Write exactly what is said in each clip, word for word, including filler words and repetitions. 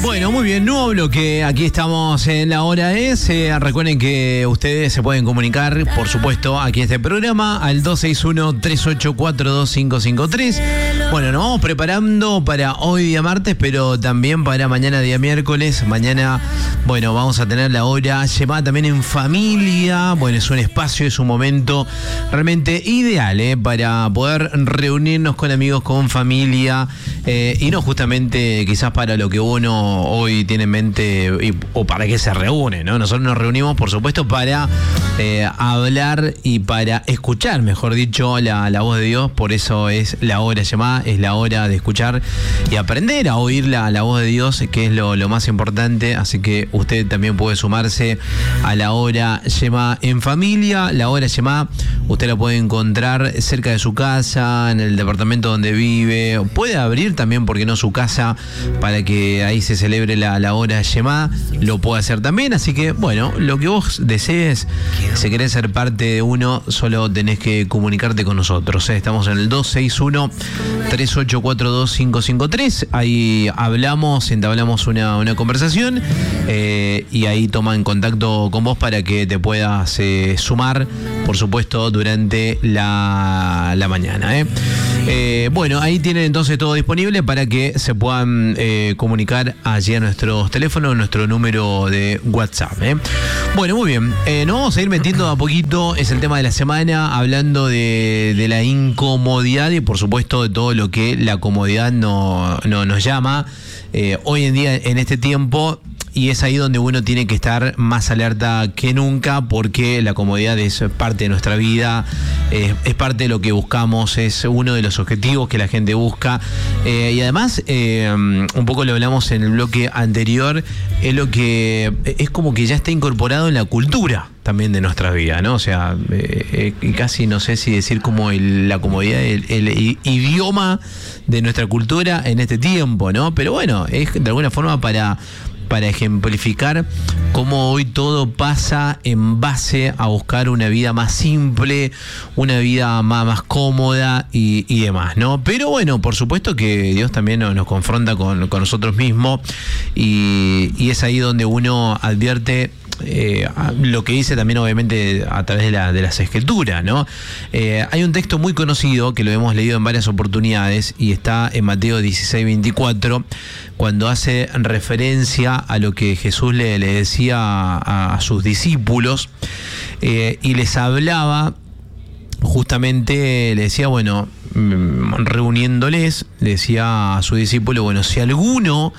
Bueno, muy bien, nuevo bloque. Aquí estamos en la hora es. Eh, recuerden que ustedes se pueden comunicar, por supuesto, aquí en este programa al dos seis uno, tres ocho cuatro, dos cinco cinco tres. Bueno, nos vamos preparando para hoy día martes, pero también para mañana día miércoles. Mañana, bueno, vamos a tener la hora llamada también en familia. Bueno, es un espacio, es un momento realmente ideal, ¿eh? Para poder reunirnos con amigos, con familia, eh, y no justamente quizás para lo que uno hoy tiene en mente y, o para qué se reúne, ¿no? Nosotros nos reunimos, por supuesto, para eh, hablar y para escuchar, mejor dicho, la, la voz de Dios. Por eso es la hora llamada, es la hora de escuchar y aprender a oír la, la voz de Dios, que es lo, lo más importante. Así que usted también puede sumarse a la hora llamada en familia. La hora llamada usted la puede encontrar cerca de su casa, en el departamento donde vive. Puede abrir también, porque no, su casa, para que ahí se celebre la, la hora llamada. Lo puede hacer también. Así que, bueno, lo que vos desees, si querés ser parte de uno, solo tenés que comunicarte con nosotros, ¿eh? Estamos en el dos seis uno, tres ocho cuatro, dos cinco cinco tres. Ahí hablamos, entablamos una, una conversación, eh, y ahí toma en contacto con vos para que te puedas eh, sumar, por supuesto, durante la, la mañana, ¿eh? Eh, bueno, ahí tienen entonces todo disponible para que se puedan eh, comunicar allí a nuestros teléfonos, nuestro número de WhatsApp, ¿eh? Bueno, muy bien, eh, nos vamos a ir metiendo a poquito. Es el tema de la semana, hablando de, de la incomodidad y, por supuesto, de todo lo que la comodidad no, no, nos llama eh, hoy en día, en este tiempo. Y es ahí donde uno tiene que estar más alerta que nunca, porque la comodidad es parte de nuestra vida, eh, es parte de lo que buscamos, es uno de los objetivos que la gente busca. Eh, y además, eh, un poco lo hablamos en el bloque anterior, es lo que es como que ya está incorporado en la cultura también de nuestra vida, ¿no? O sea, eh, eh, casi no sé si decir como el, la comodidad, el, el idioma de nuestra cultura en este tiempo, ¿no? Pero bueno, es de alguna forma para... para ejemplificar cómo hoy todo pasa en base a buscar una vida más simple, una vida más, más cómoda y, y demás, ¿no? Pero bueno, por supuesto que Dios también nos, nos confronta con, con nosotros mismos, y, y es ahí donde uno advierte Eh, lo que dice también, obviamente, a través de, la, de las escrituras, ¿no? Eh, hay un texto muy conocido que lo hemos leído en varias oportunidades y está en Mateo dieciséis veinticuatro, cuando hace referencia a lo que Jesús le, le decía a, a sus discípulos, eh, y les hablaba justamente, le decía, bueno, reuniéndoles, le decía a su discípulo, bueno, si alguno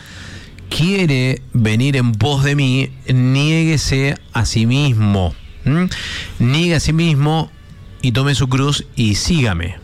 quiere venir en pos de mí, niéguese a sí mismo, ¿Mm? niegue a sí mismo y tome su cruz y sígame.